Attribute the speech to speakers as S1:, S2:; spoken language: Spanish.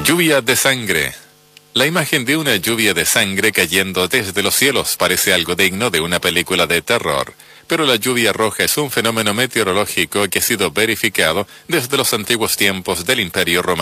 S1: Lluvia de sangre. La imagen de una lluvia de sangre cayendo desde los cielos parece algo digno de una película de terror, pero la lluvia roja es un fenómeno meteorológico que ha sido verificado desde los antiguos tiempos del Imperio Romano.